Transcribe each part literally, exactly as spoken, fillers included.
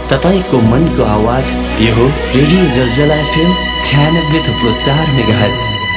तपाईको मनको आवाज यो हो रेडियो जलजला एफएम छयानब्बे थुप्रो चार मेगाहर्ज।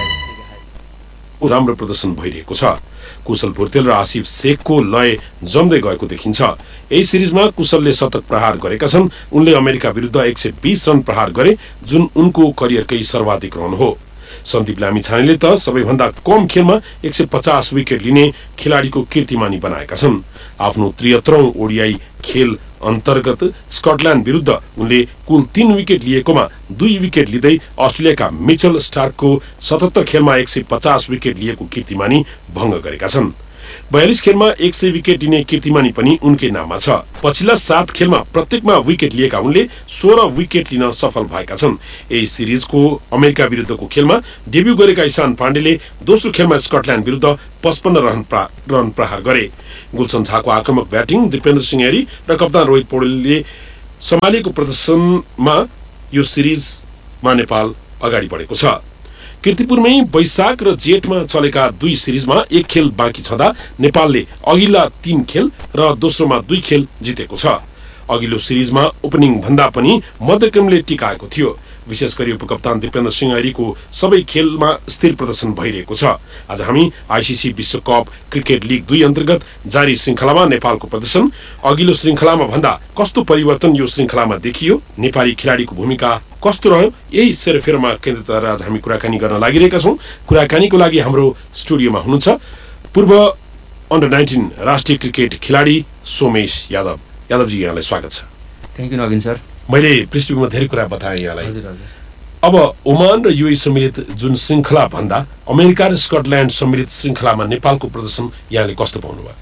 राम्रो प्रदर्शन भइरहेको छ। कुशल भुर्तेल र आसिफ शेखको लय जम्दै गएको देखिन्छ। यही सिरिजमा कुशलले शतक प्रहार गरेका छन्। उनले अमेरिका विरुद्ध एक सय बीस रन प्रहार गरे, जुन उनको करियरकै सर्वाधिक रन हो। सन्दीप लामिछानेले त सबैभन्दा कम खेलमा एक सय पचास विकेट लिने खेलाडीको कीर्तिमानी बनाएका छन्। आफ्नो त्रिहत्तरौं ओडिआई खेल अन्तर्गत स्कटल्याण्ड विरुद्ध उनले कुल तीन विकेट लिएकोमा दुई विकेट लिँदै अस्ट्रेलियाका मिचेल स्टार्कको सतहत्तर खेलमा एक सय पचास विकेट लिएको कीर्तिमानी भंग गरेका छन्। बयालीस खेलमा एक सय विकेट लिने कीर्तिमानी पनि उनकै नाममा छ। पछिल्ला सात खेलमा प्रत्येकमा विकेट लिएका उनले सोह्र विकेट लिन सफल भएका छन्। यही सिरिजको अमेरिका विरुद्धको खेलमा डेब्यू गरेका ईशान पाण्डेले दोस्रो खेलमा स्कटल्याण्ड विरुद्ध पचपन्न रन प्रा, रन प्रहार गरे। गुलसन झाको आक्रमक ब्याटिङ, दिपेन्द्र सिंह हेरी र कप्तान रोहित पौडेलले सम्हालेको प्रदर्शनमा यो सिरिजमा नेपाल अगाडि बढेको छ। कीर्तिपुरमै वैशाख र जेठमा चलेका दुई सिरिजमा एक खेल बाँकी छँदा नेपालले अघिल्ला तीन खेल र दोस्रोमा दुई खेल जितेको छ। अघिल्लो सिरिजमा ओपनिङ भन्दा पनि मध्यक्रमले टिकाएको थियो। विशेष गरी उपकप्तान दिपेन्द्र सिंह हरीको सबै खेलमा स्थिर प्रदर्शन भइरहेको छ। आज हामी आइसिसी विश्वकप क्रिकेट लिग दुई अन्तर्गत जारी श्रृङ्खलामा नेपालको प्रदर्शन, अघिल्लो श्रृङ्खलामा भन्दा कस्तो परिवर्तन यो श्रृङ्खलामा देखियो, नेपाली खेलाडीको भूमिका कस्तो रह्यो, यही सेरोफेरोमा केन्द्रित गरेर आज हामी कुराकानी गर्न लागिरहेका छौँ। कुराकानीको लागि हाम्रो स्टुडियोमा हुनुहुन्छ पूर्व अन्डर नाइन्टिन राष्ट्रिय क्रिकेट खेलाडी सोमेश यादव। यादवजी, यहाँलाई स्वागत छ। Thank you Naveen sir. मैले पृष्ठभूमिमा धेरै कुरा बताएँ यहाँलाई। अब ओमान र युए सम्मिलित जुन श्रृङ्खला भन्दा अमेरिका र स्कटल्याण्ड सम्मिलित श्रृङ्खलामा नेपालको प्रदर्शन यहाँले कस्तो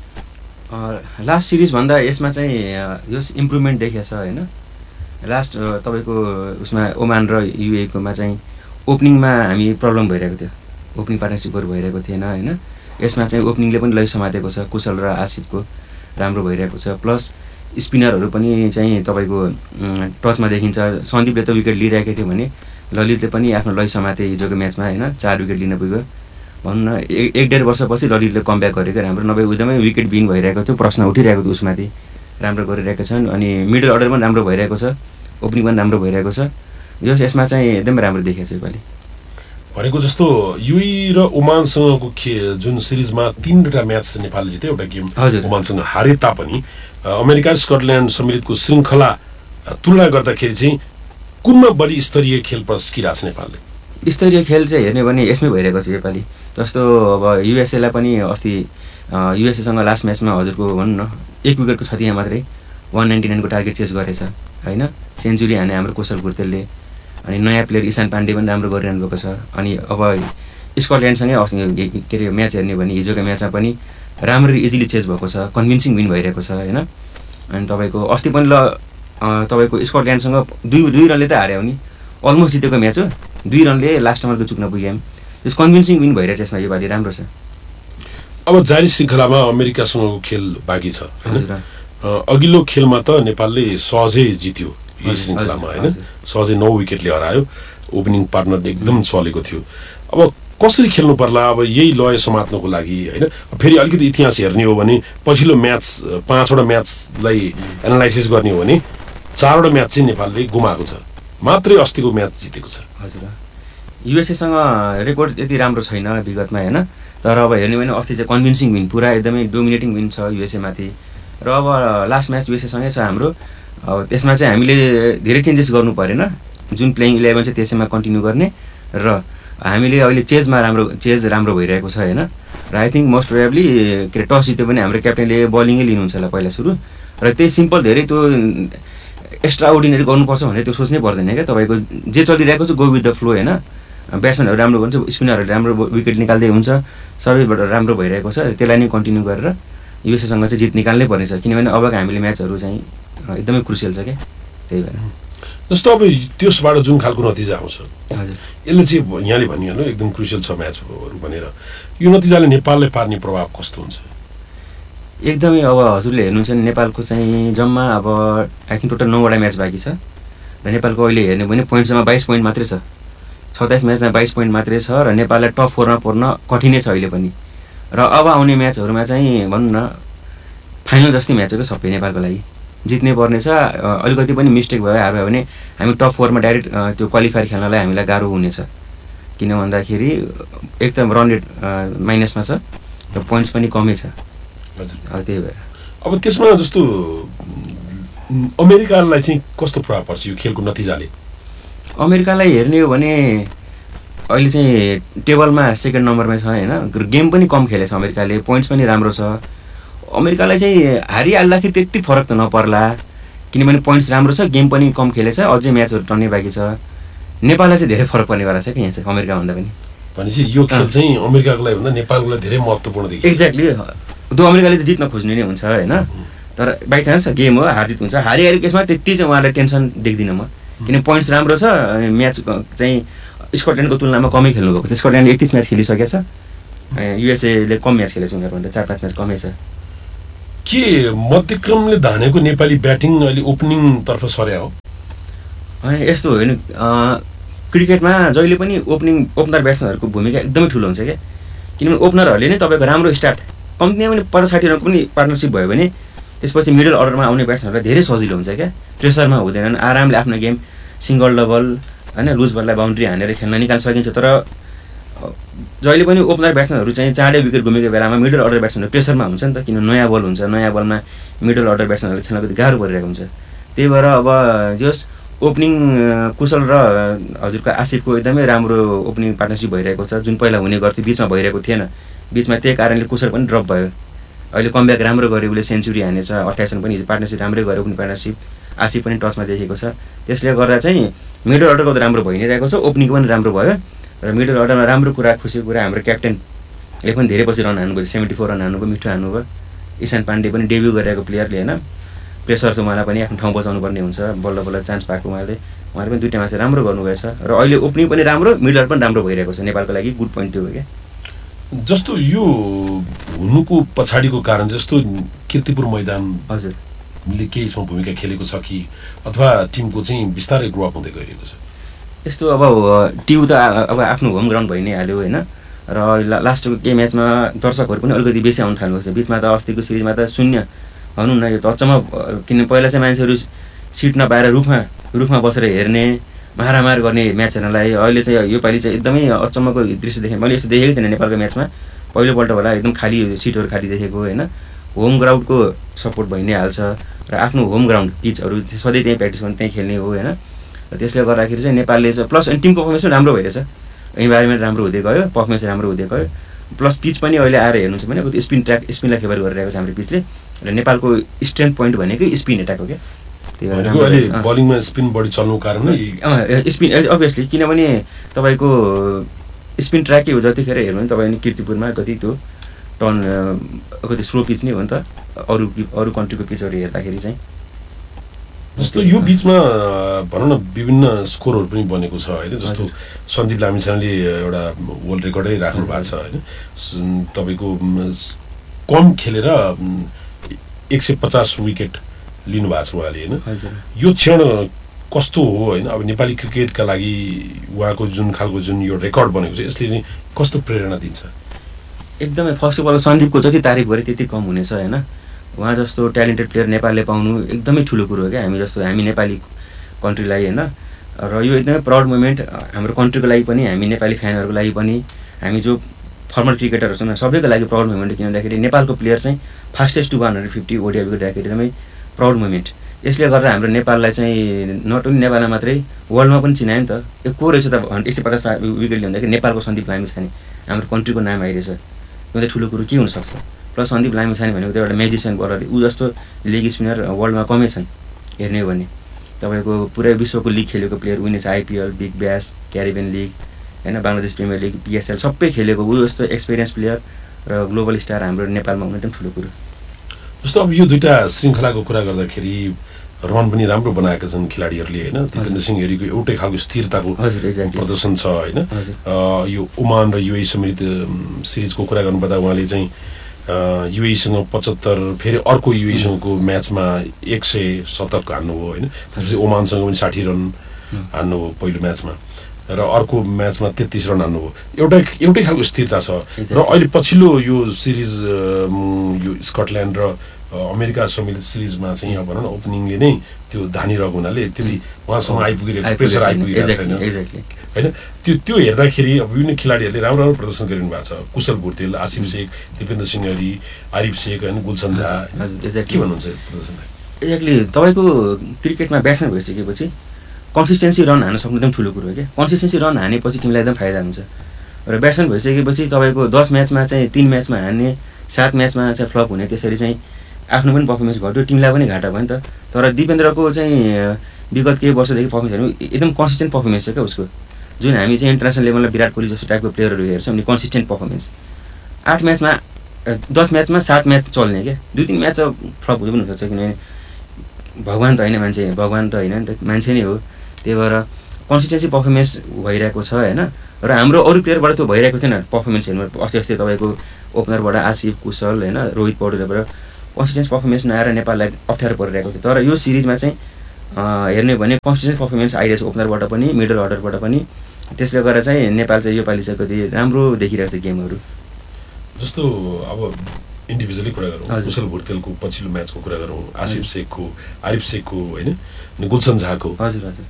पाउनुभयो? लास्ट सिरिज भन्दा यसमा चाहिँ यो इम्प्रुभमेन्ट देखिएको छ होइन। लास्ट तपाईँको उसमा ओमान र युएकोमा चाहिँ ओपनिङमा हामी प्रब्लम भइरहेको थियो, ओपनिङ पार्टनरसिपहरू भइरहेको थिएन होइन। यसमा चाहिँ ओपनिङले पनि लय समातेको छ, कुशल र आसिफको राम्रो भइरहेको छ। प्लस स्पिनरहरू पनि चाहिँ तपाईँको टचमा देखिन्छ। सन्दीपले त विकेट लिइरहेको थियो भने ललितले पनि आफ्नो लय समाते हिजोको म्याचमा होइन, चार विकेट लिन पुग्यो भनौँ न। एक एक डेढ वर्षपछि ललितले कमब्याक गरेको राम्रो, नभए एकदमै विकेट बिङ भइरहेको थियो, प्रश्न उठिरहेको थियो उसमाथि। राम्रो गरिरहेका छन् अनि मिडल अर्डर पनि राम्रो भइरहेको छ, ओपनिङ पनि राम्रो भइरहेको छ। यो यसमा चाहिँ एकदमै राम्रो देखिएको छ योपालि। भनेको जस्तो युए र ओमानसँगको खे जुन सिरिजमा तीनवटा म्याच नेपालले जित्यो, एउटा गेम ओमानसँग हारे तापनि अमेरिका स्कटल्याण्ड सम्मिलितको श्रृङ्खला तुलना गर्दाखेरि चाहिँ कुनमा बढी स्तरीय खेल प्रस्किरहेको छ नेपालले? स्तरीय खेल चाहिँ हेर्ने भने यसमै भइरहेको छ योपालि। जस्तो अब युएसएलाई पनि अस्ति युएसएसँग लास्ट म्याचमा हजुरको भनौँ न एक विकेटको क्षतिमा मात्रै वान नाइन्टी नाइनको टार्गेट चेस गरेछ होइन। सेन्चुरी हाने हाम्रो कुशल भुर्तेलले। अनि नयाँ प्लेयर ईशान पाण्डे पनि राम्रो गरिरहनु भएको छ। अनि अब स्कटल्यान्डसँगै के अरे म्याच हेर्ने भने हिजोको म्याचमा पनि राम्ररी इजिली चेस भएको छ, कन्भिन्सिङ विन भइरहेको छ होइन। अनि तपाईँको अस्ति पनि ल तपाईँको स्कटल्यान्डसँग दुई दुई रनले त हार्यो नि, अलमोस्ट जितेको म्याच हो, दुई रनले लास्ट ओभरको चुक्न पुग्यौँ। त्यस कन्भिन्सिङ विन भइरहेछ यसमा योपालि, राम्रो छ। अब जारी श्रृङ्खलामा अमेरिकासँगको खेल बाँकी छ होइन। अघिल्लो खेलमा त नेपालले सहजै जित्यो यही श्रृङ्खलामा होइन, सहजै नौ विकेटले हरायो, ओपनिङ पार्टनर एकदम चलेको थियो। अब कसरी खेल्नु पर्ला अब यही लय समात्नको लागि होइन? फेरि अलिकति इतिहास हेर्ने हो भने पछिल्लो म्याच पाँचवटा म्याचलाई एनालाइसिस गर्ने हो भने चारवटा म्याच चाहिँ नेपालले गुमाएको छ, मात्रै अस्तिको म्याच जितेको छ। हजुर, युएसएसँग रेकर्ड त्यति राम्रो छैन विगतमा होइन। तर अब हेर्ने भने अस्ति चाहिँ कन्भिन्सिङ विन, पुरा एकदमै डोमिनेटिङ विन छ युएसएमाथि। र अब लास्ट म्याच युएसएसँगै छ हाम्रो। अब त्यसमा चाहिँ हामीले धेरै चेन्जेस गर्नु परेन, जुन प्लेइङ इलेभेन छ त्यसैमा कन्टिन्यू गर्ने। र हामीले अहिले चेजमा राम्रो चेज राम्रो भइरहेको छ होइन। र आई थिङ्क मोस्ट प्रोबेबली के अरे टस जित्यो भने हाम्रो क्याप्टेनले बलिङै लिनुहुन्छ होला पहिला सुरु। र त्यही सिम्पल धेरै त्यो एक्स्ट्रा अर्डिनेरी गर्नुपर्छ भनेर त्यो सोच्नै पर्दैन क्या। तपाईँको जे चलिरहेको छ गो विथ द फ्लो होइन। ब्याट्सम्यानहरू राम्रो हुन्छ, स्पिनरहरू राम्रो विकेट निकाल्दै हुन्छ, सबैबाट राम्रो भइरहेको छ। त्यसलाई नै कन्टिन्यू गरेर युएसएसँग चाहिँ जित निकाल्नै पर्नेछ, किनभने अबको हामीले म्याचहरू चाहिँ एकदमै क्रुसियल छ क्या। त्यही भएर जस्तो अब त्यसबाट जुन खालको नतिजा आउँछ हजुर, यसले चाहिँ यहाँले भनिहाल्नु एकदम क्रुसियल छ म्याचहरू भनेर, यो नतिजाले नेपाललाई पार्ने प्रभाव कस्तो हुन्छ? एकदमै अब हजुरले हेर्नुहुन्छ भने नेपालको चाहिँ जम्मा अब आई थिङ्क टोटल नौवटा म्याच बाँकी छ। र नेपालको अहिले हेर्ने भने पोइन्ट्समा बाइस पोइन्ट मात्रै छ, सत्ताइस म्याचमा बाइस पोइन्ट मात्रै छ। र नेपाललाई टप फोरमा पर्न कठिनै छ अहिले पनि। र अब आउने म्याचहरूमा चाहिँ भनौँ न फाइनल जस्तै म्याच हो क्या सबै नेपालको लागि। जित्नै पर्नेछ। अलिकति पनि मिस्टेक भयो हार्यो भने हामी टप फोरमा डाइरेक्ट त्यो क्वालिफायर खेल्नलाई हामीलाई गाह्रो हुनेछ। किन भन्दाखेरि एक त रन रेट माइनसमा छ र पोइन्ट्स पनि कमै छ। हजुर त्यही भएर अब त्यसमा जस्तो अमेरिकालाई चाहिँ कस्तो प्रभाव पर्छ यो खेलको नतिजाले? अमेरिकालाई हेर्ने हो भने अहिले चाहिँ टेबलमा सेकेन्ड नम्बरमा छ होइन, गेम पनि कम खेलेछ अमेरिकाले, पोइन्ट्स पनि राम्रो छ। अमेरिकालाई चाहिँ हारिहाल्दाखेरि त्यति फरक त नपर्ला किनभने पोइन्ट्स राम्रो छ, गेम पनि कम खेलेछ, अझै म्याचहरू टन्नै बाँकी छ। नेपाललाई चाहिँ धेरै फरक पर्ने गरेको छ कि यहाँ चाहिँ अमेरिकाभन्दा पनि। भनेपछि यो खेल चाहिँ अमेरिकाको लागि भन्दा नेपालको लागि धेरै महत्त्वपूर्ण देखिन्छ। एक्ज्याक्टली, त्यो अमेरिकाले चाहिँ जित्न खोज्ने नै हुन्छ होइन, तर बाई चान्स गेम हो, हार जित हुन्छ। हारिहाल्यो केसमा त्यति चाहिँ उहाँलाई टेन्सन देख्दिनँ म, किन पोइन्ट्स राम्रो छ। म्याच चाहिँ स्कटल्यान्डको तुलनामा कमै खेल्नु भएको छ। स्कटल्यान्डले एकतिस म्याच खेलिसकेको छ, युएसएले कम म्याच खेलेको छ, उनीहरूभन्दा चार पाँच म्याच कमै छ। के मध्यक्रमले धानेको नेपाली ब्याटिङ अहिले ओपनिङतर्फ सर्या हो? होइन यस्तो होइन, क्रिकेटमा जहिले पनि ओपनिङ ओपनर ब्याट्सम्यानहरूको भूमिका एकदमै ठुलो हुन्छ क्या। किनभने ओपनरहरूले नै तपाईँको राम्रो स्टार्ट कम्तीमा पनि पचास साठी रनको पनि पार्टनरसिप भयो भने त्यसपछि मिडल अर्डरमा आउने ब्याट्सम्यानहरूलाई धेरै सजिलो हुन्छ क्या। प्रेसरमा हुँदैनन्, आरामले आफ्नो गेम सिङ्गल डबल होइन लुज बललाई बााउन्ड्री हानेर खेल्न निकाल्न सकिन्छ। तर जहिले पनि ओपनर ब्याट्सम्यानहरू चाहिँ चाँडै विकेट गुमेको बेलामा मिडल अर्डर ब्याट्सम्यानहरू प्रेसरमा हुन्छ नि त, किन नयाँ बल हुन्छ, नयाँ बलमा मिडल अर्डर ब्याट्सम्यानहरू खेल्न कति गाह्रो परिरहेको हुन्छ। त्यही भएर अब जस ओपनिङ कुशल र हजुरको आसिफको एकदमै राम्रो ओपनिङ पार्टनरसिप भइरहेको छ, जुन पहिला हुने गर्थ्यो बिचमा भइरहेको थिएन। बिचमा त्यही कारणले कुशल पनि ड्रप भयो, अहिले कमब्याक राम्रो गर्यो, उसले सेन्चुरी हानेछ, अट्ठाइस रन पनि पार्टनरसिप राम्रै गर्यो, ओपनिङ पार्टनरसिप आसिफ पनि टचमा देखेको छ। त्यसले गर्दा चाहिँ मिडल अर्डरको त राम्रो भइ नै रहेको छ, ओपनिङको पनि राम्रो भयो। र मिडल अर्डरमा राम्रो कुरा खुसीको कुरा हाम्रो क्याप्टेनले पनि धेरै पछि रन हान्नुभयो, सेभेन्टी फोर रन हान्नुभयो, मिठो हान्नुभयो। ईशान पाण्डे पनि डेब्यू गरेको प्लेयरले होइन, प्रेसर चाहिँ उहाँलाई पनि आफ्नो ठाउँ बचाउनु पर्ने हुन्छ, बल्ल बल्ल चान्स पाएको उहाँले उहाँले पनि दुईवटा म्याच राम्रो गर्नुभएछ। र अहिले ओपनिङ पनि राम्रो, मिडल पनि राम्रो भइरहेको छ, नेपालको लागि गुड पोइन्ट त्यो हो क्या। जस्तो यो हुनुको पछाडिको कारण जस्तो कीर्तिपुर मैदान हजुरले केही यसमा भूमिका खेलेको छ कि अथवा टिमको चाहिँ बिस्तारै ग्रो अप हुँदै गइरहेको छ? यस्तो अब टिम त अब आफ्नो होम ग्राउन्ड भइ नै हाल्यो होइन, र लास्टको केही म्याचमा दर्शकहरू पनि अलिकति बेसी आउनु थाल्नुभएको छ। बिचमा त अस्तिको सिरिजमा त शून्य भनौँ न, यो त अचम्म। किन पहिला चाहिँ मान्छेहरू सिट नपाएर रुखमा रुखमा बसेर हेर्ने, मारामार गर्ने म्याच हेर्नलाई, अहिले चाहिँ योपालि चाहिँ एकदमै अचम्मको दृश्य देखेँ। मैले यस्तो देखेको थिएन नेपालको म्याचमा, पहिलोपल्ट होला एकदम खाली सिटहरू खाली देखेको होइन। होम ग्राउन्डको सपोर्ट भइ नै हाल्छ र आफ्नो होम ग्राउन्ड पिचहरू सधैँ त्यहीँ प्र्याक्टिस गर्ने, त्यहीँ खेल्ने हो होइन। र त्यसले गर्दाखेरि चाहिँ नेपालले चाहिँ प्लस अनि टिमको पर्फर्मेन्स पनि राम्रो भइरहेछ, इन्भाइरोमेन्ट राम्रो हुँदै गयो, पर्फर्मेन्स राम्रो हुँदै गयो, प्लस पिच पनि अहिले आएर हेर्नुहुन्छ भने अब स्पिन ट्र्याक स्पिनलाई फेभर गरिरहेको छ हाम्रो पिचले। र नेपालको स्ट्रेन्थ पोइन्ट भनेकै स्पिन एट्याक हो क्या। बलिङमा स्पिन बढी चल्नुको कारण स्पिन अभियसली, किनभने तपाईँको स्पिन ट्र्याकै हो। जतिखेर हेर्नु भने तपाईँ कीर्तिपुरमा कति त्यो टर्न कति स्लो पिच नै हो नि त, अरू अरू कन्ट्रीको पिचहरू हेर्दाखेरि चाहिँ। जस्तो यो बिचमा भनौँ न विभिन्न स्कोरहरू पनि बनेको छ होइन, जस्तो सन्दीप लामिछानेले एउटा वर्ल्ड रेकर्डै राख्नु भएको छ होइन, तपाईँको कम खेलेर एक सय पचास विकेट लिनुभएको छ उहाँले होइन। यो क्षण कस्तो हो होइन, अब नेपाली क्रिकेटका लागि उहाँको जुन खालको जुन यो रेकर्ड बनेको छ यसले चाहिँ कस्तो प्रेरणा दिन्छ? एकदमै फर्स्ट अफ अल सन्दीपको जति तारिफ गरे त्यति कम हुनेछ होइन। उहाँ जस्तो ट्यालेन्टेड प्लेयर नेपालले पाउनु एकदमै ठुलो कुरो हो क्या, हामी जस्तो हामी नेपाली कन्ट्रीलाई होइन। र यो एकदमै प्राउड मोमेन्ट हाम्रो कन्ट्रीको लागि पनि, हामी नेपाली फ्यानहरूको लागि पनि, हामी जो फर्मल क्रिकेटरहरू छन् सबैको लागि प्राउड मोमेन्ट। किन भन्दाखेरि नेपालको प्लेयर चाहिँ fastest to one hundred fifty ODI wicket राखेर एकदमै प्राउड मोमेन्ट। यसले गर्दा हाम्रो नेपाललाई चाहिँ नट ओन्ली नेपालमा मात्रै वर्ल्डमा पनि चिनायो नि त। यो को रहेछ त एक सय पचास विकेट ल्याउँदाखेरि नेपालको सन्दीप लामिछाने, हाम्रो कन्ट्रीको नाम आइरहेछ, यो त ठुलो कुरो के हुनसक्छ। प्लस सन्दीप लामिछाने भनेको त एउटा म्याजिसियन बलर, ऊ जस्तो लेग स्पिनर वर्ल्डमा कमै छन् हेर्ने हो भने। तपाईँको पुरै विश्वको लिग खेलेको प्लेयर उनी छ, IPL, big bash, Caribbean league होइन, बङ्गलादेश प्रिमियर लिग, पिएसएल सबै खेलेको, ऊ जस्तो एक्सपिरियन्स प्लेयर र ग्लोबल स्टार हाम्रो नेपालमा हुनु एकदम ठुलो कुरो। जस्तो अब यो दुईवटा श्रृङ्खलाको कुरा गर्दाखेरि रन पनि राम्रो बनाएका छन् खेलाडीहरूले होइन। दिपेन्द्र सिंह हेरीको एउटै खालको स्थिरताको प्रदर्शन छ होइन। यो ओमान र युएई समेत सिरिजको कुरा गर्नुपर्दा उहाँले चाहिँ युएईसँग पचहत्तर, फेरि अर्को युएईसँगको म्याचमा एक सय शतक हान्नुभयो होइन। त्यसपछि ओमानसँग पनि साठी रन हान्नुभयो पहिलो म्याचमा, र अर्को म्याचमा तेत्तिस रन हान्नुभयो। एउटा एउटै खालको स्थिरता छ। र अहिले पछिल्लो यो सिरिज यो स्कटल्यान्ड र अमेरिका सम्मिलित सिरिजमा चाहिँ यहाँ भनौँ न ओपनिङले नै त्यो धानिरहेको हुनाले त्यति उहाँसँग आइपुगिरहेको प्रेसर आइपुगिरहेको छैन होइन त्यो त्यो हेर्दाखेरि अब विभिन्न खेलाडीहरूले राम्रो राम्रो प्रदर्शन गरिनु भएको छ कुशल भुर्तेल आसिफ शेख दिपेन्द्र सिंह हरी आरिफ शेख होइन गुलसन झा के भन्नुहुन्छ प्रदर्शनलाई एक्ज्याक्टली तपाईँको क्रिकेटमा ब्याट्सम्यान भइसकेपछि कन्सिस्टेन्सी रन हान्न सक्नु एकदम ठुलो कुरो हो क्या कन्सिस्टेन्सी रन हानेपछि तिमीलाई एकदम फाइदा हुन्छ र ब्याट्सम्यान भइसकेपछि तपाईँको दस म्याचमा चाहिँ तिन म्याचमा हान्ने सात म्याचमा चाहिँ फ्लप हुने त्यसरी चाहिँ आफ्नो पनि पर्फर्मेन्स घट्यो टिमलाई पनि घाटा भयो नि त तर दिपेन्द्रको चाहिँ विगत केही वर्षदेखि पर्फर्मेन्सहरू एकदम कन्सिस्टेन्ट पर्फर्मेन्स छ क्या उसको जुन हामी चाहिँ इन्टरनेसनल लेभलमा विराट कोहली जस्तो टाइपको प्लेयरहरू हेर्छौँ नि कन्सिस्टेन्ट पर्फर्मेन्स आठ म्याचमा दस म्याचमा सात म्याच चल्ने क्या दुई तिन म्याच फ्लप हुनु पनि हुनसक्छ किनभने भगवान् त होइन मान्छे भगवान् त होइन नि त मान्छे नै हो त्यही भएर कन्सिस्टेन्सी पर्फर्मेन्स भइरहेको छ होइन र हाम्रो अरू प्लेयरबाट त्यो भइरहेको थिएन पर्फर्मेन्स हेर्नु अस्ति अस्ति तपाईँको ओपनरबाट आसिफ कुशल होइन रोहित पौडेलबाट कन्सिस्टेन्स पर्फर्मेन्स नआएर नेपाललाई अप्ठ्यारो परिरहेको थियो तर यो सिरिजमा चाहिँ हेर्ने भने कन्सिस्टेन्ट पर्फर्मेन्स आइरहेको छ ओपनरबाट पनि मिडल अर्डरबाट पनि त्यसले गर्दा चाहिँ नेपाल चाहिँ योपालि चाहिँ कति राम्रो देखिरहेको छ गेमहरू जस्तो अब इन्डिभिजुअली कुरा गरौँ कुशल भुर्तेलको पछिल्लो म्याचको कुरा गरौँ आसिफ शेखको आरिफ शेखको होइन अनि गुलसन झाको हजुर हजुर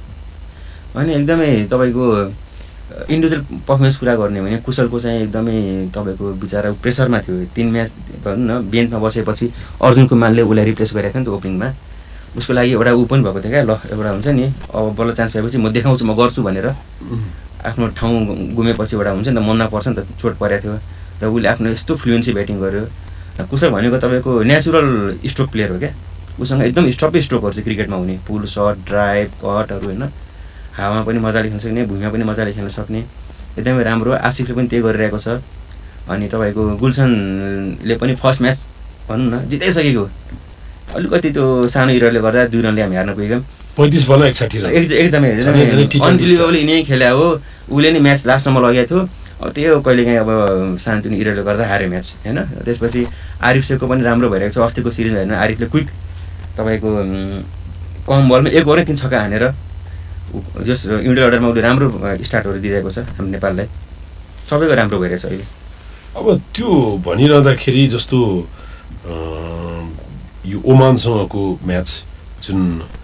अनि एकदमै तपाईँको इन्डिभिजुअल पर्फर्मेन्स कुरा गर्ने भने कुशलको चाहिँ एकदमै तपाईँको बिचरा प्रेसरमा थियो तिन म्याच भनौँ न बेन्चमा बसेपछि अर्जुन कुमारले उसलाई रिप्लेस गरेको थियो नि त ओपनिङमा उसको लागि एउटा ऊ पनि भएको थियो क्या ल एउटा हुन्छ नि अब बल्ल चान्स पाएपछि म देखाउँछु म गर्छु भनेर आफ्नो ठाउँ गुमेपछि एउटा हुन्छ नि त मन नपर्छ नि त चोट परेको थियो र उसले आफ्नो यस्तो फ्लुएन्सी ब्याटिङ गर्यो कुशल भनेको तपाईँको नेचुरल स्ट्रोक प्लेयर हो क्या उसँग एकदम स्टपै स्ट्रोकहरू चाहिँ क्रिकेटमा हुने पुल सट ड्राइभ कटहरू होइन हावामा पनि मजाले खेल्न सक्ने भुइँमा पनि मजाले खेल्न सक्ने एकदमै राम्रो आसिफले पनि त्यही गरिरहेको छ अनि तपाईँको गुलसनले पनि फर्स्ट म्याच भनौँ न जिताइसकेको अलिकति त्यो सानो इररले गर्दा दुई रनले हामी हार्न पुगेको पैँतिस बल एकसाठी एकदमै अनबिलिभेबल इनिङ खेल्या हो उसले नै म्याच लास्टसम्म लगेको थियो त्यही हो कहिलेकाहीँ अब सानोतिनो इररले गर्दा हार्यो म्याच होइन त्यसपछि आरिफ शेखको पनि राम्रो भइरहेको छ अस्तिको सिरिजमा हेर्नु आरिफले क्विक तपाईँको कम बलमा एक ओभरै तिन छक्का हानेर जस मिडल अर्डरमा उसले राम्रो स्टार्टहरू दिइरहेको छ हाम्रो नेपाललाई सबैको राम्रो भइरहेछ अहिले अब त्यो भनिरहँदाखेरि जस्तो यो ओमानसँगको म्याच जुन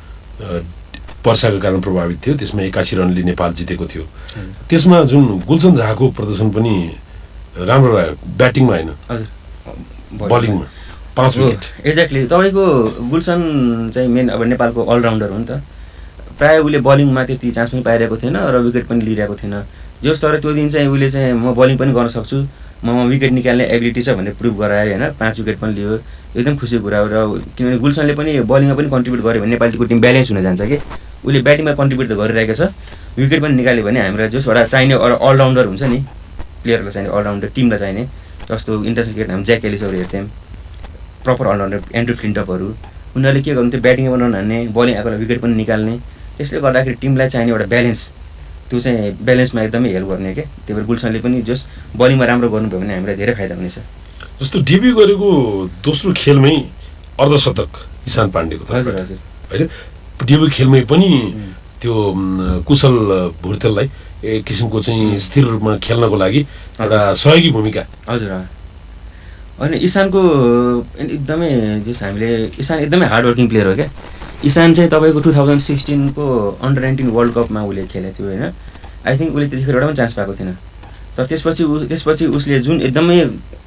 वर्षाको कारण प्रभावित थियो त्यसमा एकासी रनले नेपाल जितेको थियो त्यसमा जुन गुलसन झाको प्रदर्शन पनि राम्रो रह्यो ब्याटिङमा होइन बलिङमा पाँच विकेट एक्ज्याक्टली तपाईँको गुलसन चाहिँ मेन अब नेपालको अलराउन्डर हो नि त प्रायः उसले बलिङमा त्यति चान्स पनि पाइरहेको थिएन र विकेट पनि लिइरहेको थिएन जस तर त्यो दिन चाहिँ उसले चाहिँ म बलिङ पनि गर्न सक्छु ममा विकेट निकाल्ने एबिलिटी छ भनेर प्रुभ गरायो होइन पाँच विकेट पनि लियो एकदम खुसीको कुरा हो र किनभने गुलसनले पनि बलिङमा पनि कन्ट्रिब्युट गर्यो भने नेपालीको टिम ब्यालेन्स हुन जान्छ कि उसले ब्याटिङमा कन्ट्रिब्युट त गरिरहेको छ विकेट पनि निकाल्यो भने हामीलाई जस एउटा चाहिने अलराउन्डर हुन्छ नि प्लेयरलाई चाहिने अलराउन्डर टिमलाई चाहिने जस्तो इन्टरनेसनल क्रिकेट हामी ज्याक एलिसहरू हेर्थ्यौँ प्रपर अलराउन्डर एन्ड्रु फ्लिन्टअपहरू उनीहरूले के गर्नु त्यो ब्याटिङ पनि हान्ने बलिङ आएकोलाई विकेट पनि निकाल्ने त्यसले गर्दाखेरि टिमलाई चाहिने एउटा ब्यालेन्स त्यो चाहिँ ब्यालेन्समा एकदमै हेल्प गर्ने क्या त्यही भएर गुलसनले पनि जस बलिङमा राम्रो गर्नुभयो भने हामीलाई धेरै फाइदा हुनेछ जस्तो डेब्यू गरेको दोस्रो खेलमै अर्धशतक इशान पाण्डेको हजुर हजुर होइन डेब्यू खेलमै पनि त्यो कुशल भुर्तेललाई एक किसिमको चाहिँ स्थिर रूपमा खेल्नको लागि एउटा सहयोगी भूमिका हजुर अनि इशानको एकदमै जस हामीले इशान एकदमै हार्डवर्किङ प्लेयर हो क्या इशान चाहिँ तपाईँको two thousand सिक्सटिनको under nineteen world कपमा उसले खेलेको थियो होइन आई थिङ्क उसले त्यतिखेर एउटा पनि चान्स पाएको थिएन तर त्यसपछि त्यसपछि उसले जुन एकदमै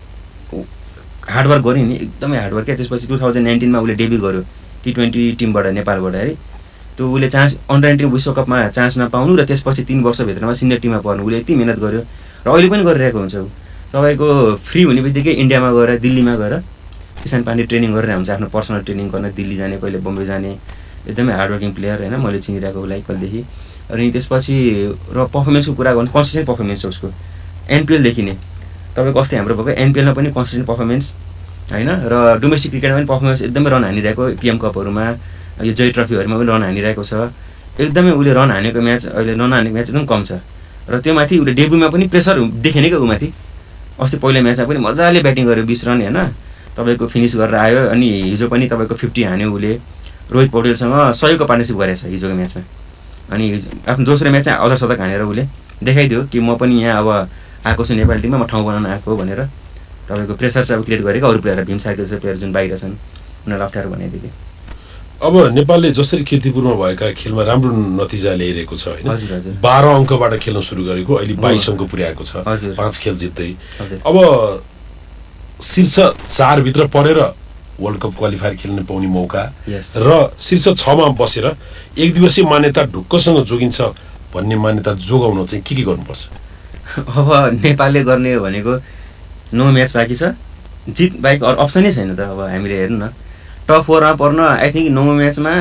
हार्डवर्क गर्यो नि एकदमै हार्डवर्क क्या त्यसपछि टु थाउजन्ड नाइन्टिनमा उसले डेब्यू गर्यो टी ट्वेन्टी टिमबाट नेपालबाट है त्यो उसले चान्स अन्डर नाइन्टिन विश्वकपमा चान्स नपाउनु र त्यसपछि तिन वर्षभित्रमा सिनियर टिममा पर्नु उसले यति मिहिनेत गर्यो र अहिले पनि गरिरहेको हुन्छ ऊ तपाईँको फ्री हुने बित्तिकै इन्डियामा गएर दिल्लीमा गएर इशान पाण्डे ट्रेनिङ गरेर हुन्छ आफ्नो पर्सनल ट्रेनिङ गर्न दिल्ली जाने कहिले बम्बे जाने एकदमै हार्डवर्किङ प्लेयर होइन मैले चिनिरहेको उसलाई कहिलेदेखि अनि त्यसपछि र पर्फर्मेन्सको कुरा गर्नु कन्सिस्टेन्ट पर्फर्मेन्स छ उसको एनपिएलदेखि नै तपाईँको अस्ति हाम्रो भएको एनपिएलमा पनि कन्सिस्टेन्ट पर्फर्मेन्स होइन र डोमेस्टिक क्रिकेटमा पनि पर्फर्मेन्स एकदमै रन हानिरहेको पिएम कपहरूमा यो जय ट्रफीहरूमा पनि रन हानिरहेको छ एकदमै उसले रन हानेको म्याच अहिले नहानेको म्याच एकदम कम छ र त्यो माथि उसले डेब्युमा पनि प्रेसर देखेन क्या ऊ माथि अस्ति पहिलो म्याचमा पनि मजाले ब्याटिङ गर्यो बिस रन होइन तपाईँको फिनिस गरेर आयो अनि हिजो पनि तपाईँको फिफ्टी हान्यो उसले रोहित पौडेलसँग सयको पार्टनरसिप गरेको छ हिजोको म्याचमा अनि आफ्नो दोस्रो म्याच चाहिँ अर्धशतक हानेर उसले देखाइदियो कि म पनि यहाँ अब आएको छु नेपाली टिममा म ठाउँ बनाउन आएको भनेर तपाईँको प्रेसर चाहिँ अब क्रिएट गरेको अरू प्लेयर भीम सार्की जस्तो प्लेयर जुन बाहिर छन् उनीहरूलाई अप्ठ्यारो बनाइदियो। अब नेपालले जसरी कीर्तिपुरमा भएका खेलमा राम्रो नतिजा ल्याइरहेको छ होइन, बाह्र अङ्कबाट खेल्न सुरु गरेको अहिले बाइस अङ्क पुर्याएको छ, पाँच खेल जित्दै। अब शीर्ष चारभित्र परेर वर्ल्ड कप क्वालिफायर खेल्न पाउने मौका र शीर्ष छमा बसेर एक दिवसीय मान्यता ढुक्कसँग जोगिन्छ भन्ने मान्यता जोगाउन चाहिँ के के गर्नुपर्छ? अब नेपालले गर्ने भनेको नौ म्याच बाँकी छ, जित बाहेक अरू अप्सनै छैन त। अब हामीले हेर्नु न, टप फोरमा पर्न आई थिङ्क नौ म्याचमा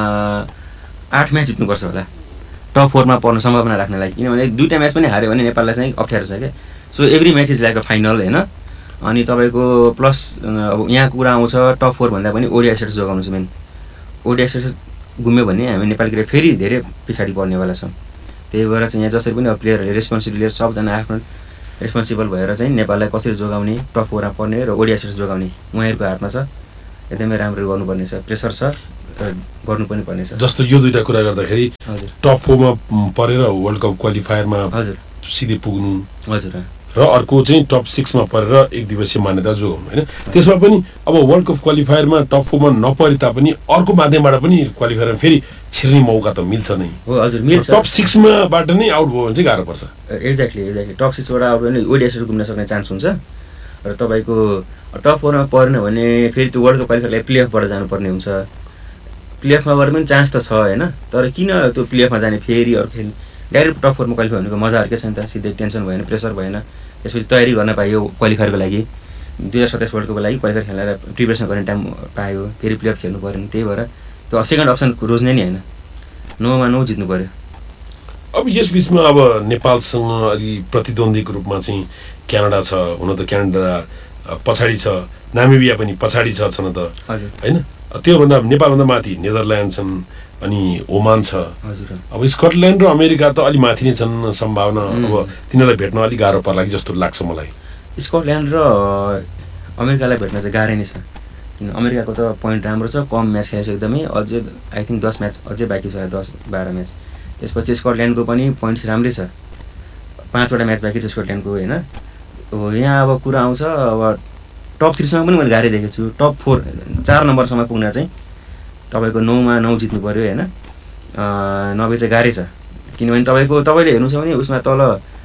आठ म्याच जित्नुपर्छ होला टप फोरमा पर्न सम्भावना राख्नलाई, किनभने दुईवटा म्याच पनि हार्यो भने नेपाललाई चाहिँ अप्ठ्यारो छ क्या। So every match is like a final होइन। अनि तपाईँको प्लस अब यहाँ कुरा आउँछ टप फोर भन्दा पनि ओडिआई स्टेटस जोगाउनु छ मेन। ओडिआई स्टेटस गुम्यो भने हामी नेपाली क्रिकेट फेरि धेरै पछाडि पर्नेवाला छौँ। त्यही भएर चाहिँ यहाँ जसरी पनि अब प्लेयरहरूले रेस्पोन्सिबिलिटी सबजना आफ्नो रेस्पोन्सिबल भएर चाहिँ नेपाललाई कसरी जोगाउने, टप फोरमा पर्ने र ओडिआई स्टेटस जोगाउने उहाँहरूको हातमा छ। एकदमै राम्रो गर्नुपर्ने छ, प्रेसर छ र गर्नु पनि पर्ने छ। जस्तो यो दुईवटा कुरा गर्दाखेरि टप फोरमा परेर वर्ल्ड कप क्वालिफायरमा हजुर सिधै पुग्नु हजुर र अर्को चाहिँ टप सिक्समा परेर एक दिवसीय मान्यता जोगाउनु होइन। त्यसमा पनि अब वर्ल्ड कप क्वालिफायरमा टप फोरमा नपरे तापनि अर्को माध्यमबाट पनि क्वालिफायरमा फेरि छिर्ने मौका त मिल्छ नै। हो हजुर मिल्छ। टप सिक्समाबाट नै आउट भयो भने चाहिँ गाह्रो पर्छ। एक्ज्याक्टली एक्ज्याक्टली टप सिक्सबाट आउट भयो भने ओडिआई घुम्न सक्ने चान्स हुन्छ र तपाईँको टप फोरमा परेन भने फेरि त्यो वर्ल्ड कप क्वालिफायरलाई प्लेअफबाट जानुपर्ने हुन्छ। प्लेअफमा गएर पनि चान्स त छ होइन, तर किन त्यो प्लेअफमा जाने फेरि अरू खेल्ने, डाइरेक्ट टप फोरमा क्वालिफाई भनेको मजा अर्कै छ नि त। सिधै टेन्सन भएन, प्रेसर भएन, त्यसपछि तयारी गर्न पाइयो क्वालिफायरको लागि, दुई हजार सत्ताइस वर्ल्ड कपको लागि क्वालिफायर खेलेर प्रिपरेसन गर्ने टाइम पायो, फेरि प्लेअफ खेल्नु पऱ्यो। त्यही भएर त्यो सेकेन्ड अप्सन रोज्ने नि होइन, नौमा नौ जित्नु पऱ्यो। अब यस बिचमा अब नेपालसँग अलि प्रतिद्वन्द्वीको रूपमा चाहिँ क्यानाडा छ, हुन त क्यानाडा पछाडि छ, नामिबिया पनि पछाडि छ छन त होइन। त्योभन्दा नेपालभन्दा माथि नेदरल्यान्ड छन्, अनि ओमान छ। अब स्कटल्यान्ड र अमेरिका त अलि माथि नै छन् सम्भावना। अब तिनीहरूलाई भेट्न अलिक गाह्रो पर्ला कि जस्तो लाग्छ मलाई। स्कटल्यान्ड र अमेरिकालाई भेट्न चाहिँ गाह्रै नै छ, किन अमेरिकाको त पोइन्ट राम्रो छ, कम म्याच खेलेको छ एकदमै, अझै आई थिङ्क दस म्याच अझै बाँकी छ, दस बाह्र म्याच। त्यसपछि स्कटल्यान्डको पनि पोइन्ट्स राम्रै छ, पाँचवटा म्याच बाँकी छ स्कटल्यान्डको होइन। हो यहाँ अब कुरा आउँछ अब टप थ्रीसँग पनि मैले गाह्रै देखेको छु। टप फोर चार नम्बरसम्म पुग्न चाहिँ तपाईँको नौमा नौ जित्नु पऱ्यो होइन, नभए चाहिँ गाह्रै छ। किनभने तपाईँको तपाईँले हेर्नु छ भने उसमा तल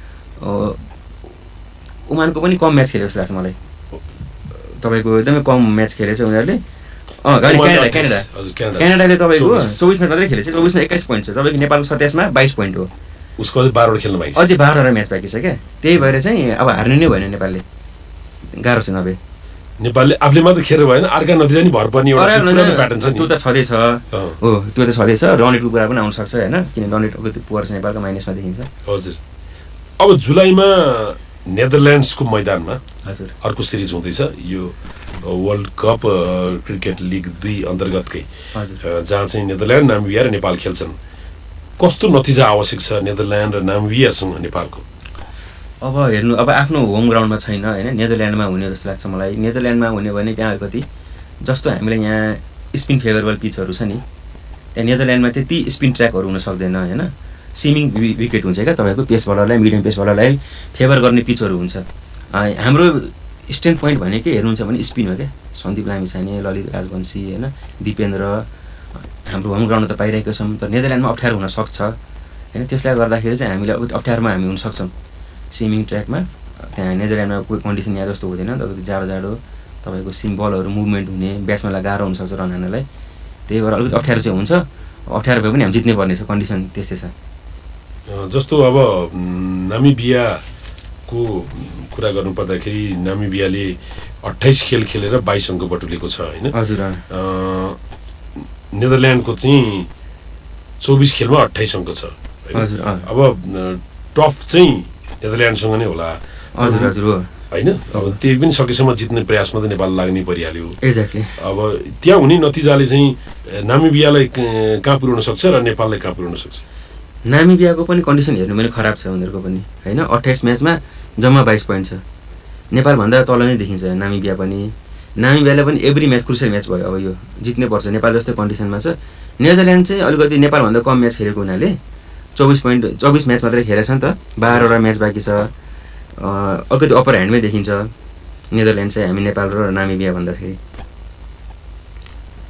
ओमानको पनि कम म्याच खेलेको जस्तो लाग्छ मलाई, तपाईँको एकदमै कम म्याच खेलेछ उनीहरूले। अँ गाडी क्यानाडा क्यानाडा क्यानाडाले तपाईँको चौबिस म्याच मात्रै खेलेको छ, चौबिसमा एक्काइस पोइन्ट छ, तपाईँको नेपालको सत्ताइसमा बाइस पोइन्ट हो, उसको अझै बाह्रवटा खेल्नु बाँकी छ, अझै बाह्रवटा म्याच बाँकी छ क्या। त्यही भएर चाहिँ अब हार्ने नै भएन नेपालले, गाह्रो छ। नभए नेपालले आफूले मात्र खेर भएन, अर्का नतिजा नि भर पर्ने एउटा प्याटर्न छ नि, त्यो त छँदैछ। हो त्यो त छँदैछ, रनेटको कुरा पनि आउन सक्छ होइन, किन रनेटको पुवर चाहिँ नेपालको माइनसमा देखिन्छ। हजुर अब जुलाईमा नेदरल्यान्ड्सको मैदानमा हजुर अर्को सिरिज हुँदैछ, यो वर्ल्ड कप क्रिकेट लिग दुई अन्तर्गतकै, जहाँ चाहिँ नेदरल्यान्ड, नामिबिया र नेपाल खेल्छन्। कस्तो नतिजा आवश्यक छ नेदरल्यान्ड र नामिबियासँग नेपालको? अब हेर्नु, अब आफ्नो होम ग्राउन्डमा छैन होइन, नेदरल्यान्डमा हुने जस्तो लाग्छ मलाई। नेदरल्यान्डमा हुने भने त्यहाँ अलिकति जस्तो हामीले यहाँ स्पिन फेभरेबल पिचहरू छ नि, त्यहाँ नेदरल्यान्डमा त्यति स्पिन ट्र्याकहरू हुन सक्दैन होइन, स्विमिङ विकेट हुन्छ क्या तपाईँको, पेस बलरलाई मिडियम पेस बलरलाई फेभर गर्ने पिचहरू हुन्छ। हाम्रो स्ट्रेन्थ पोइन्ट भनेकै हेर्नुहुन्छ भने स्पिन हो क्या, सन्दीप लामिछाने, ललित राजवंशी होइन, दिपेन्द्र, हाम्रो होम ग्राउन्डमा त पाइरहेको छौँ, तर नेदरल्यान्डमा अप्ठ्यारो हुनसक्छ होइन। त्यसले गर्दाखेरि चाहिँ हामीले अब अप्ठ्यारोमा हामी हुनसक्छौँ स्विमिङ ट्र्याकमा। त्यहाँ नेदरल्यान्डमा कोही कन्डिसन यहाँ जस्तो हुँदैन, तपाईँको जाडो जाडो तपाईँको सिम बलहरू मुभमेन्ट हुने, ब्याट्सम्यानलाई गाह्रो हुनसक्छ रन हान्नलाई। त्यही भएर अलिकति अप्ठ्यारो चाहिँ हुन्छ, अप्ठ्यारो भए पनि हामी जित्नै पर्ने छ, कन्डिसन त्यस्तै छ। जस्तो अब नामिबियाको कुरा गर्नुपर्दाखेरि नामिबियाले अट्ठाइस खेल खेलेर बाइस अङ्क बटुलेको छ होइन। हजुर नेदरल्यान्डको चाहिँ चौबिस खेलमा अट्ठाइस अङ्क छ। हजुर अब टफ चाहिँ नेदरल्यान्डसँग नै होला। हजुर हजुर हो होइन, अब त्यही पनि सकेसम्म जित्ने प्रयासमा त नेपाल लाग्नै परिहाल्यो। एक्ज्याक्टली। अब त्यहाँ हुने नतिजाले चाहिँ नामिबियालाई कहाँ पुर्याउन सक्छ र नेपाललाई कहाँ पुर्याउन सक्छ? नामिबियाको पनि कन्डिसन हेर्नु भने खराब छ उनीहरूको पनि होइन, अट्ठाइस म्याचमा जम्मा बाइस पोइन्ट छ, नेपालभन्दा तल नै देखिन्छ नामिबिया पनि। नामिबियालाई पनि एभ्री म्याच क्रुसियल म्याच भयो, अब यो जित्नै पर्छ, नेपाल जस्तै कन्डिसनमा छ। नेदरल्यान्ड चाहिँ अलिकति नेपालभन्दा कम म्याच खेलेको हुनाले चौबिस पोइन्ट चौबिस म्याच मात्रै खेलेछ नि त, बाह्रवटा म्याच बाँकी छ, अलिकति अप्पर ह्यान्डमै देखिन्छ नेदरल्यान्ड चाहिँ हामी नेपाल र नामिबिया भन्दाखेरि।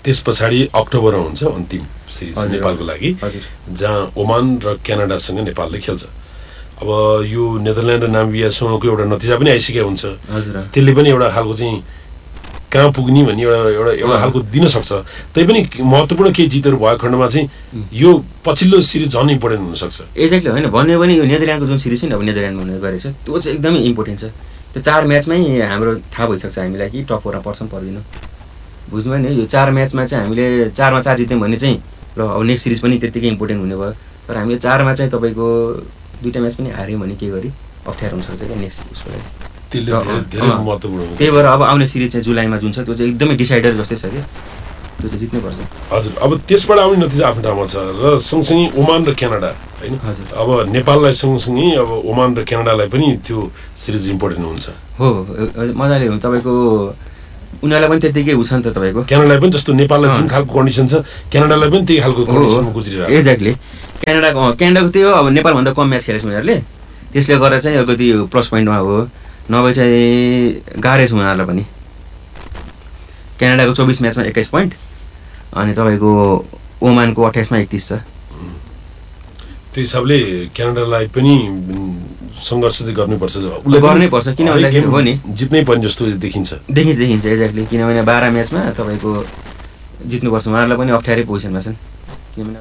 त्यस पछाडि अक्टोबरमा हुन्छ अन्तिम सिरिज नेपालको लागि, जहाँ ओमान र क्यानाडासँग नेपालले खेल्छ। अब यो नेदरल्यान्ड र नाम्बियासँगको एउटा नतिजा पनि आइसकेको हुन्छ, त्यसले पनि एउटा खालको चाहिँ कहाँ पुग्ने भन्ने एउटा एउटा एउटा खालको दिन सक्छ। तैपनि महत्त्वपूर्ण केही जितहरू भएको खण्डमा चाहिँ यो पछिल्लो सिरिज झन् इम्पोर्टेन्ट हुनसक्छ। एक्ज्याक्टली होइन भन्यो भने यो नेदरल्यान्डको जुन सिरिज छ नि, अब नेदरल्यान्ड हुने गरेछ त्यो चाहिँ एकदमै इम्पोर्टेन्ट छ। त्यो चार म्याचमै हाम्रो थाहा भइसक्छ हामीलाई कि टप फोरमा पर्छौँ पर्दैन, बुझ्नुभयो नि। यो चार म्याचमा चाहिँ हामीले चारमा चार जित्यौँ भने चाहिँ र अब नेक्स्ट सिरिज पनि त्यत्तिकै इम्पोर्टेन्ट हुने भयो। तर हामीले चारमा चाहिँ तपाईँको दुईवटा म्याच पनि हार्यो भने के गरी अप्ठ्यारो हुनसक्छ क्या नेक्स्ट उसको लागि। त्यही भएर अब आउने सिरिज चाहिँ जुलाईमा जुन छ त्यो चाहिँ एकदमै डिसाइडर जस्तै छ क्या, त्यो चाहिँ जित्नै पर्छ। हजुर, अब त्यसबाट आउने नतिजा आफ्नो ठाउँमा छ र सँगसँगै ओमान र क्यानाडा होइन। अब नेपाललाई सँगसँगै अब ओमान र क्यानाडालाई पनि त्यो सिरिज इम्पोर्टेन्ट हुन्छ। हो मजाले हुन्छ तपाईँको, उनीहरूलाई पनि त्यत्तिकै हुन्छ नि त तपाईँको। क्यानाडालाई पनि जस्तो नेपाललाई जुन खालको कन्डिसन छ क्यानाडालाई पनि त्यही खालको कन्डिसनमा गुज्रिरहेको छ। एक्ज्याक्टली क्यानाडाको क्यानाडाको त्यही हो, अब नेपालभन्दा कम म्याच खेलेको छ उनीहरूले, त्यसले गर्दा चाहिँ अलिकति प्लस पोइन्टमा हो, नभए चाहिँ गाह्रै छ उनीहरूलाई पनि। क्यानाडाको चौबिस म्याचमा एक्काइस पोइन्ट अनि तपाईँको ओमानको अठाइसमा एकतिस छ। त्यो हिसाबले क्यानाडालाई पनि सङ्घर्ष चाहिँ गर्नुपर्छ, गर्नै पर्छ, किनभने हो नि जित्नै पर्ने जस्तो देखिन्छ देखिन्छ देखिन्छ एक्ज्याक्टली। किनभने बाह्र म्याचमा तपाईँको जित्नुपर्छ, उनीहरूलाई पनि अप्ठ्यारै पोजिसनमा छन्। किनभने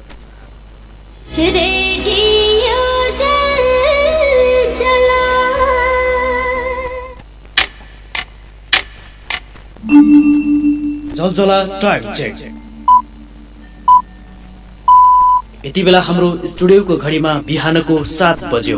जलजला टाइम चेक। यति बेला हाम्रो स्टुडियोको घडीमा बिहानको सात बज्यो।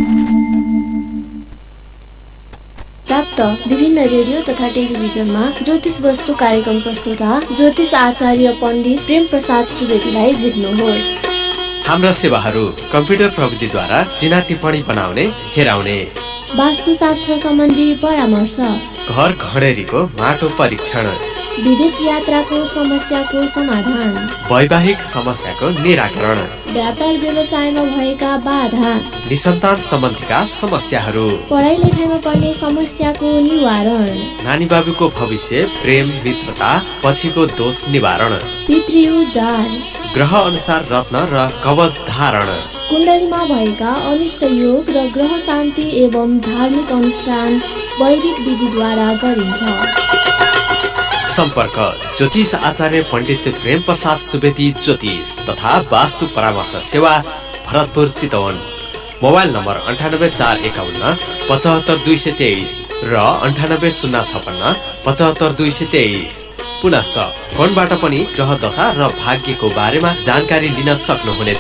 प्राप्त विभिन्न रेडियो तथा टेलिभिजनमा ज्योतिष वस्तु कार्यक्रम प्रस्तुता ज्योतिष आचार्य पण्डित प्रेम प्रसाद सुवेदीलाई भेट्नुहोस्। हाम्रा सेवाहरू कम्प्युटर प्रविधिद्वारा चिना टिप्पणी बनाउने, हेराउने, वास्तुशास्त्र सम्बन्धी परामर्श, घर घडेरीको माटो परीक्षण, विदेश यात्राको समस्याको समाधान, वैवाहिक समस्याको निराकरण, व्यापार व्यवसायमा भएका बाधा, निसन्तान सम्बन्धीका समस्याहरू, पढाइ लेखाइमा पर्ने समस्याको निवारण, नानी बाबुको भविष्य, प्रेम मित्रता पछिको दोष निवारण, पितृउद्धार, ग्रह अनुसार रत्न र कवच धारण, कुण्डलीमा भएका अनिष्ट योग र ग्रह शान्ति एवं धार्मिक अनुष्ठान वैदिक विधिद्वारा गरिन्छ। सम्पर्क ज्योतिष आचार्य पण्डित प्रेम प्रसाद सुवेदी ज्योतिष तथा वास्तु परामर्श सेवा, भरतपुर चितवन। मोबाइल नम्बर अन्ठानब्बे चार एकाउन्न पचहत्तर दुई सय तेइस र अन्ठानब्बे शून्य छपन्न पचहत्तर दुई सय तेइस। पुनः फोनबाट पनि ग्रह दशा र भाग्यको बारेमा जानकारी लिन सक्नुहुनेछ।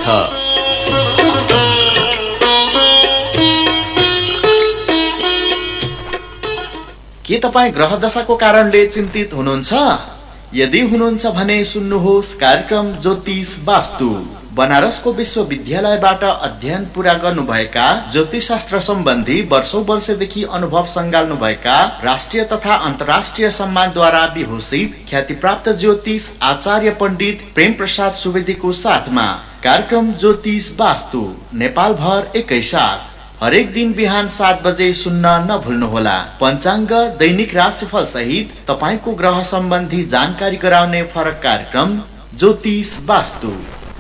के तपाईँ ग्रह दशाको कारणले चिन्तित हुनुहुन्छ? यदि हुनुहुन्छ भने सुन्नुहोस् कार्यक्रम ज्योतिष वास्तु। बनारसको विश्वविद्यालयबाट अध्ययन पूरा गर्नुभएका ज्योतिष शास्त्र सम्बन्धी वर्षौं वर्षदेखि अनुभव सङ्घाल्नुभएका राष्ट्रिय तथा अन्तर्राष्ट्रिय सम्मानद्वारा विभूषित ख्यातिप्राप्त ज्योतिष आचार्य पण्डित प्रेम प्रसाद सुवेदीको साथमा कार्यक्रम ज्योतिष वास्तु नेपाल भर एकैसाथ हरेक दिन बिहान सात बजे सुन्न नभुल्नुहोला। पञ्चाङ्ग, दैनिक राशिफल सहित तपाईको ग्रह सम्बन्धी जानकारी गराउने फरक कार्यक्रम ज्योतिष वास्तु।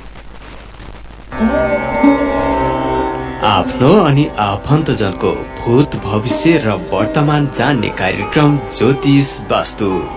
आफ्नो अनि आफन्तजनको भूत भविष्य र वर्तमान जान्ने कार्यक्रम ज्योतिष वास्तु।